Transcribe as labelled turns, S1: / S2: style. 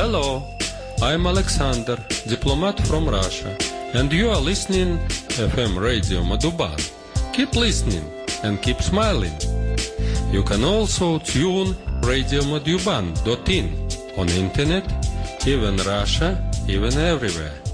S1: Hello, I'm Alexander, diplomat from Russia, and you are listening FM Radio Madhuban. Keep listening and keep smiling. You can also tune radiomadhuban.in on internet, even Russia, even everywhere.